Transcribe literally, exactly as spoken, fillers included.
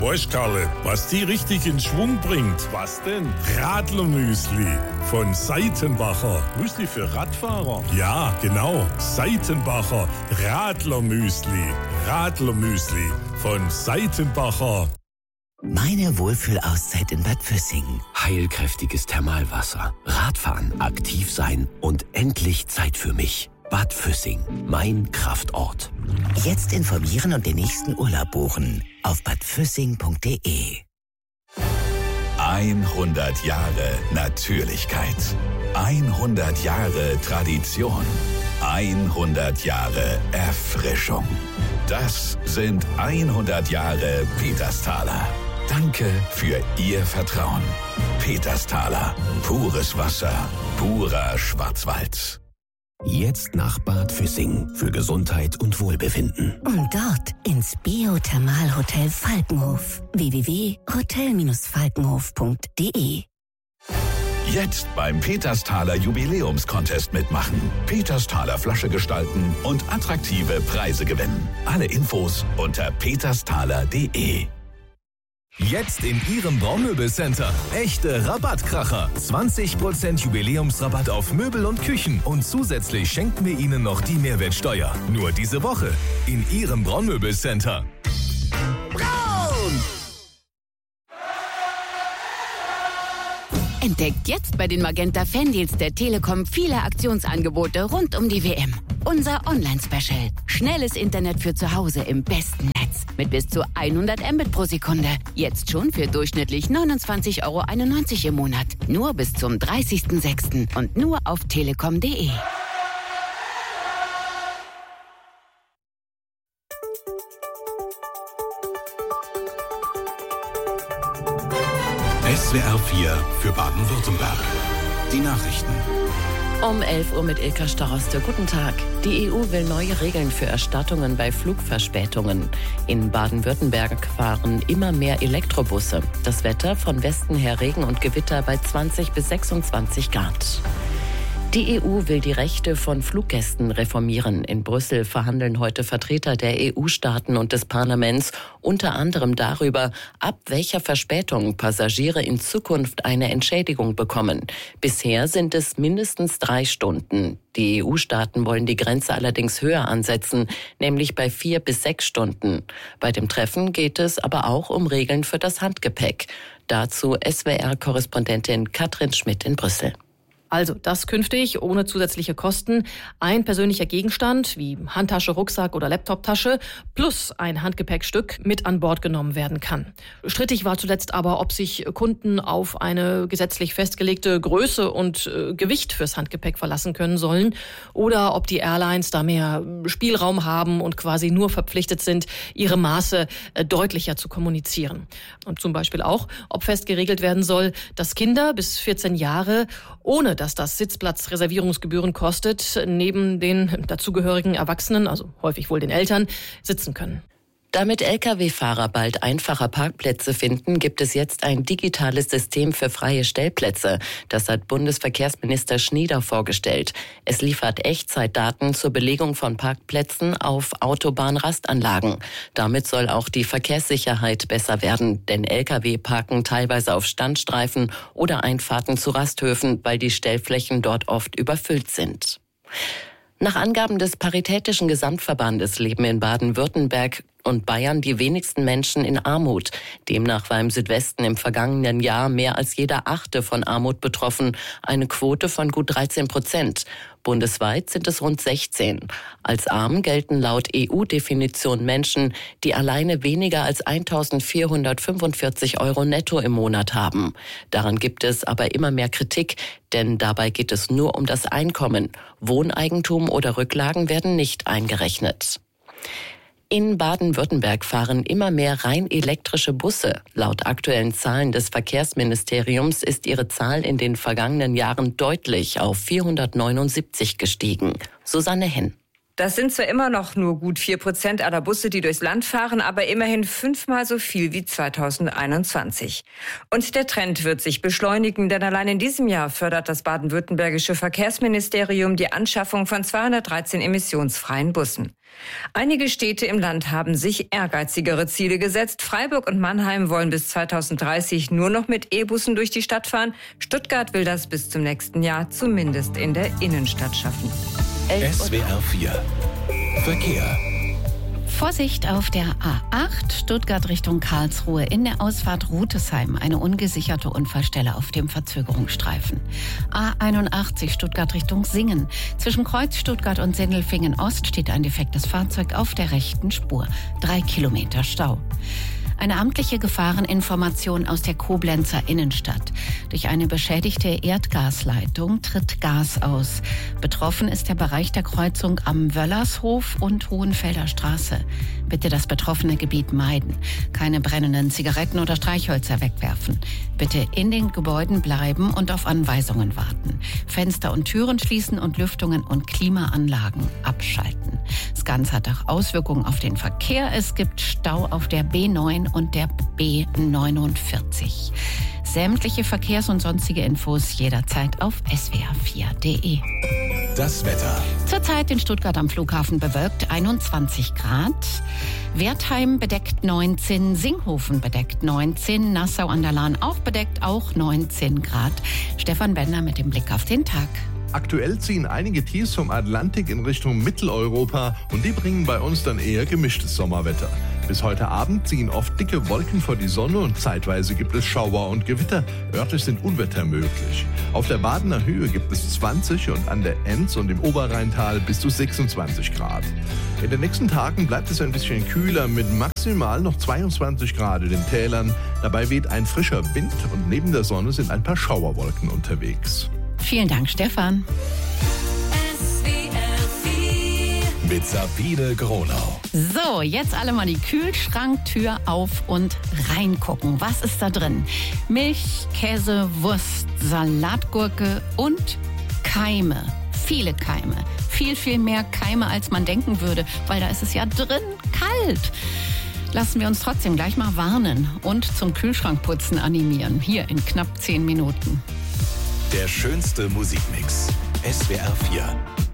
Weißt, Karle, was die richtig in Schwung bringt? Was denn? Radlermüsli von Seitenbacher. Müsli für Radfahrer? Ja, genau. Seitenbacher Radlermüsli. Radlermüsli von Seitenbacher. Meine Wohlfühlauszeit in Bad Füssing. Heilkräftiges Thermalwasser, Radfahren, aktiv sein und endlich Zeit für mich. Bad Füssing, mein Kraftort. Jetzt informieren und den nächsten Urlaub buchen auf bad füssing punkt de. hundert Jahre Natürlichkeit. hundert Jahre Tradition. hundert Jahre Erfrischung. Das sind hundert Jahre Petersthaler. Danke für Ihr Vertrauen. Petersthaler. Pures Wasser. Purer Schwarzwald. Jetzt nach Bad Füssing für Gesundheit und Wohlbefinden. Und dort ins Biothermalhotel Falkenhof. w w w punkt hotel falkenhof punkt de. Jetzt beim Petersthaler Jubiläumscontest mitmachen. Petersthaler Flasche gestalten und attraktive Preise gewinnen. Alle Infos unter petersthaler punkt de. Jetzt in Ihrem Braumöbelcenter. Echte Rabattkracher. zwanzig Prozent Jubiläumsrabatt auf Möbel und Küchen. Und zusätzlich schenken wir Ihnen noch die Mehrwertsteuer. Nur diese Woche in Ihrem Braumöbelcenter. Braun! Entdeckt jetzt bei den Magenta Fandeals der Telekom viele Aktionsangebote rund um die W M. Unser Online-Special. Schnelles Internet für zu Hause im besten Netz. Mit bis zu hundert Mbit pro Sekunde. Jetzt schon für durchschnittlich neunundzwanzig Euro einundneunzig im Monat. Nur bis zum dreißigsten sechsten und nur auf telekom punkt de. S W R vier für Baden-Württemberg. Die Nachrichten. Um elf Uhr mit Ilka Staroste. Guten Tag. Die E U will neue Regeln für Erstattungen bei Flugverspätungen. In Baden-Württemberg fahren immer mehr Elektrobusse. Das Wetter von Westen her Regen und Gewitter bei zwanzig bis sechsundzwanzig Grad. Die E U will die Rechte von Fluggästen reformieren. In Brüssel verhandeln heute Vertreter der E U-Staaten und des Parlaments unter anderem darüber, ab welcher Verspätung Passagiere in Zukunft eine Entschädigung bekommen. Bisher sind es mindestens drei Stunden. Die E U-Staaten wollen die Grenze allerdings höher ansetzen, nämlich bei vier bis sechs Stunden. Bei dem Treffen geht es aber auch um Regeln für das Handgepäck. Dazu S W R-Korrespondentin Katrin Schmidt in Brüssel. Also, dass künftig ohne zusätzliche Kosten ein persönlicher Gegenstand wie Handtasche, Rucksack oder Laptoptasche plus ein Handgepäckstück mit an Bord genommen werden kann. Strittig war zuletzt aber, ob sich Kunden auf eine gesetzlich festgelegte Größe und äh, Gewicht fürs Handgepäck verlassen können sollen oder ob die Airlines da mehr Spielraum haben und quasi nur verpflichtet sind, ihre Maße äh, deutlicher zu kommunizieren. Und zum Beispiel auch, ob fest geregelt werden soll, dass Kinder bis vierzehn Jahre ohne dass das Sitzplatzreservierungsgebühren kostet, neben den dazugehörigen Erwachsenen, also häufig wohl den Eltern, sitzen können. Damit L K W-Fahrer bald einfacher Parkplätze finden, gibt es jetzt ein digitales System für freie Stellplätze. Das hat Bundesverkehrsminister Schnieder vorgestellt. Es liefert Echtzeitdaten zur Belegung von Parkplätzen auf Autobahnrastanlagen. Damit soll auch die Verkehrssicherheit besser werden, denn L K W parken teilweise auf Standstreifen oder Einfahrten zu Rasthöfen, weil die Stellflächen dort oft überfüllt sind. Nach Angaben des Paritätischen Gesamtverbandes leben in Baden-Württemberg und Bayern die wenigsten Menschen in Armut. Demnach war im Südwesten im vergangenen Jahr mehr als jeder Achte von Armut betroffen, eine Quote von gut dreizehn Prozent. Bundesweit sind es rund sechzehn. Als arm gelten laut E U-Definition Menschen, die alleine weniger als eintausendvierhundertfünfundvierzig Euro netto im Monat haben. Daran gibt es aber immer mehr Kritik, denn dabei geht es nur um das Einkommen. Wohneigentum oder Rücklagen werden nicht eingerechnet. In Baden-Württemberg fahren immer mehr rein elektrische Busse. Laut aktuellen Zahlen des Verkehrsministeriums ist ihre Zahl in den vergangenen Jahren deutlich auf vierhundertneunundsiebzig gestiegen. Susanne Henn. Das sind zwar immer noch nur gut vier Prozent aller Busse, die durchs Land fahren, aber immerhin fünfmal so viel wie zweitausendeinundzwanzig. Und der Trend wird sich beschleunigen, denn allein in diesem Jahr fördert das baden-württembergische Verkehrsministerium die Anschaffung von zweihundertdreizehn emissionsfreien Bussen. Einige Städte im Land haben sich ehrgeizigere Ziele gesetzt. Freiburg und Mannheim wollen bis zweitausenddreißig nur noch mit E-Bussen durch die Stadt fahren. Stuttgart will das bis zum nächsten Jahr zumindest in der Innenstadt schaffen. S W R vier Verkehr. Vorsicht auf der A acht, Stuttgart Richtung Karlsruhe, in der Ausfahrt Rutesheim, eine ungesicherte Unfallstelle auf dem Verzögerungsstreifen. A einundachtzig, Stuttgart Richtung Singen. Zwischen Kreuz Stuttgart und Sindelfingen Ost steht ein defektes Fahrzeug auf der rechten Spur. Drei Kilometer Stau. Eine amtliche Gefahreninformation aus der Koblenzer Innenstadt. Durch eine beschädigte Erdgasleitung tritt Gas aus. Betroffen ist der Bereich der Kreuzung am Wöllershof und Hohenfelder Straße. Bitte das betroffene Gebiet meiden. Keine brennenden Zigaretten oder Streichhölzer wegwerfen. Bitte in den Gebäuden bleiben und auf Anweisungen warten. Fenster und Türen schließen und Lüftungen und Klimaanlagen abschalten. Das Ganze hat auch Auswirkungen auf den Verkehr. Es gibt Stau auf der B neun und der B neunundvierzig. Sämtliche Verkehrs- und sonstige Infos jederzeit auf s w r vier punkt d e. Das Wetter. Zurzeit in Stuttgart am Flughafen bewölkt einundzwanzig Grad. Wertheim bedeckt neunzehn, Singhofen bedeckt neunzehn, Nassau an der Lahn auch bedeckt, auch neunzehn Grad. Stefan Bender mit dem Blick auf den Tag. Aktuell ziehen einige Tiefs vom Atlantik in Richtung Mitteleuropa und die bringen bei uns dann eher gemischtes Sommerwetter. Bis heute Abend ziehen oft dicke Wolken vor die Sonne und zeitweise gibt es Schauer und Gewitter. Örtlich sind Unwetter möglich. Auf der Badener Höhe gibt es zwanzig und an der Enz und im Oberrheintal bis zu sechsundzwanzig Grad. In den nächsten Tagen bleibt es ein bisschen kühler mit maximal noch zweiundzwanzig Grad in den Tälern. Dabei weht ein frischer Wind und neben der Sonne sind ein paar Schauerwolken unterwegs. Vielen Dank, Stefan. Mit Sabine Gronau. So, jetzt alle mal die Kühlschranktür auf und reingucken. Was ist da drin? Milch, Käse, Wurst, Salatgurke und Keime. Viele Keime. Viel, viel mehr Keime, als man denken würde, weil da ist es ja drin kalt. Lassen wir uns trotzdem gleich mal warnen und zum Kühlschrankputzen animieren. Hier in knapp zehn Minuten. Der schönste Musikmix. S W R vier.